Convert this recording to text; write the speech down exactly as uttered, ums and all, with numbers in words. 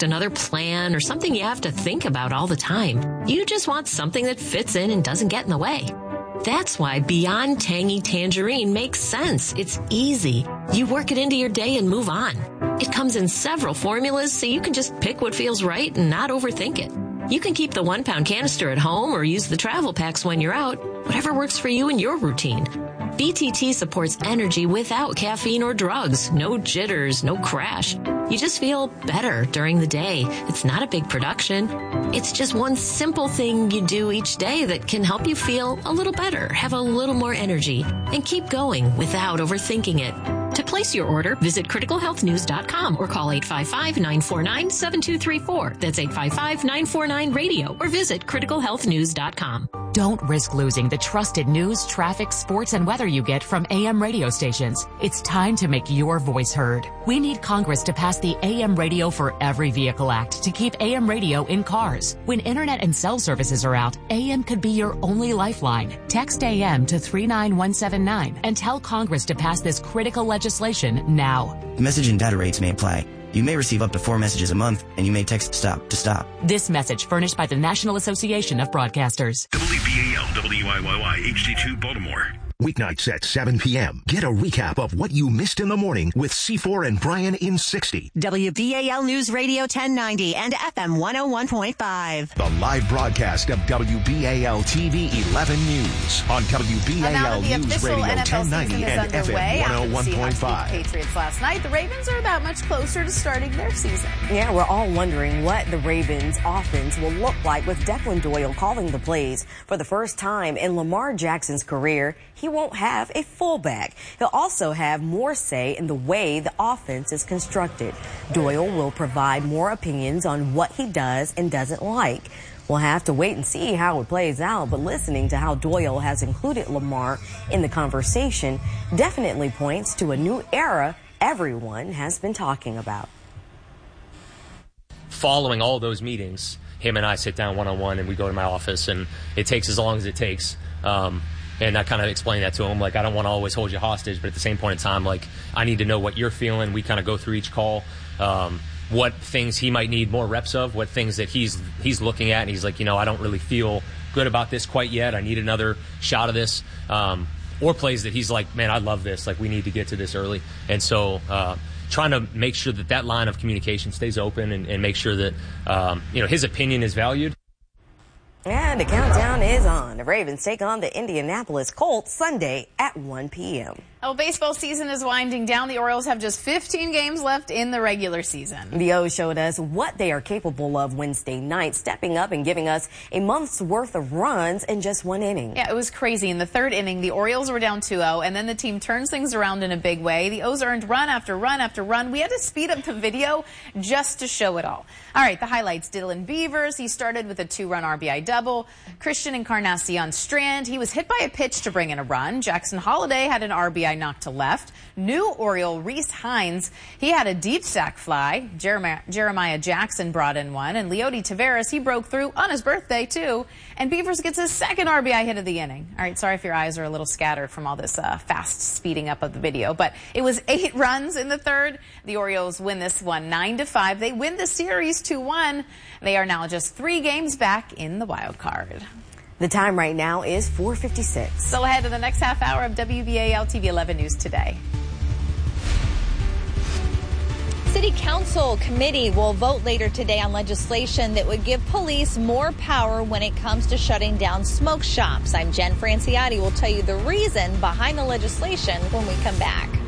project, another plan, or something you have to think about all the time. You just want something that fits in and doesn't get in the way. That's why Beyond Tangy Tangerine makes sense. It's easy. You work it into your day and move on. It comes in several formulas, so you can just pick what feels right and not overthink it. You can keep the one-pound canister at home or use the travel packs when you're out, whatever works for you and your routine. B T T supports energy without caffeine or drugs. No jitters, no crash. You just feel better during the day. It's not a big production. It's just one simple thing you do each day that can help you feel a little better, have a little more energy, and keep going without overthinking it. To place your order, visit critical health news dot com or call eight five five, nine four nine, seven two three four. That's eight five five, nine four nine, radio or visit critical health news dot com. Don't risk losing the trusted news, traffic, sports, and weather you get from A M radio stations. It's time to make your voice heard. We need Congress to pass the A M Radio for Every Vehicle Act to keep A M radio in cars. When internet and cell services are out, A M could be your only lifeline. Text A M to three nine one seven nine and tell Congress to pass this critical legislation now. Message and data rates may apply. You may receive up to four messages a month, and you may text STOP to stop. This message furnished by the National Association of Broadcasters. W B A L, W I Y Y, H D two, Baltimore. Weeknights at seven p.m. Get a recap of what you missed in the morning with C four and Brian in sixty. W B A L News Radio ten ninety and F M one oh one point five. The live broadcast of W B A L T V eleven News on W B A L News Radio ten ninety and F M one oh one point five. Patriots last night. The Ravens are that much closer to starting their season. Yeah, we're all wondering what the Ravens offense will look like with Declan Doyle calling the plays. For the first time in Lamar Jackson's career, he won't have a fullback. He'll also have more say in the way the offense is constructed. Doyle will provide more opinions on what he does and doesn't like. We'll have to wait and see how it plays out, but listening to how Doyle has included Lamar in the conversation definitely points to a new era everyone has been talking about. Following all those meetings, him and I sit down one-on-one and we go to my office, and it takes as long as it takes. Um, And I kind of explained that to him. Like, I don't want to always hold you hostage, but at the same point in time, like, I need to know what you're feeling. We kind of go through each call, um, what things he might need more reps of, what things that he's he's looking at, and he's like, you know, I don't really feel good about this quite yet. I need another shot of this. Um, or plays that he's like, man, I love this. Like, we need to get to this early. And so uh, trying to make sure that that line of communication stays open and, and make sure that, um, you know, his opinion is valued. And the countdown is on. The Ravens take on the Indianapolis Colts Sunday at one p.m. Oh, baseball season is winding down. The Orioles have just fifteen games left in the regular season. The O's showed us what they are capable of Wednesday night, stepping up and giving us a month's worth of runs in just one inning. Yeah, it was crazy. In the third inning, the Orioles were down two oh, and then the team turns things around in a big way. The O's earned run after run after run. We had to speed up the video just to show it all. All right, the highlights. Dylan Beavers, he started with a two-run R B I double. Christian Encarnacion Strand, he was hit by a pitch to bring in a run. Jackson Holiday had an R B I knocked to left. New Oriole Reese Hines, he had a deep sack fly. Jeremiah, Jeremiah Jackson brought in one. And Leody Taveras, he broke through on his birthday, too. And Beavers gets his second R B I hit of the inning. All right, sorry if your eyes are a little scattered from all this uh, fast speeding up of the video. But it was eight runs in the third. The Orioles win this one nine to five. They win the series two one. They are now just three games back in the wild card. The time right now is four fifty-six. Still ahead in the next half hour of W B A L T V eleven News Today. City Council committee will vote later today on legislation that would give police more power when it comes to shutting down smoke shops. I'm Jen Franciotti. We'll tell you the reason behind the legislation when we come back.